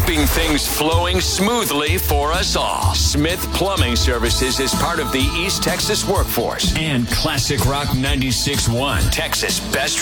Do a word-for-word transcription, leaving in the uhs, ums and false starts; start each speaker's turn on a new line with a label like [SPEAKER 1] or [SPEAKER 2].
[SPEAKER 1] keeping things flowing smoothly for us all. Smith Plumbing Services is part of the East Texas workforce. And Classic Rock ninety-six point one, Texas' best